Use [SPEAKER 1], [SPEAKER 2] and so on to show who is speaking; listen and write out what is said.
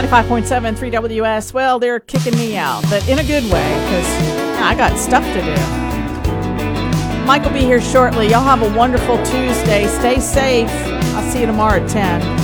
[SPEAKER 1] 95.7 3WS. Well, they're kicking me out, but in a good way, because I got stuff to do. Mike will be here shortly. Y'all have a wonderful Tuesday. Stay safe. I'll see you tomorrow at 10.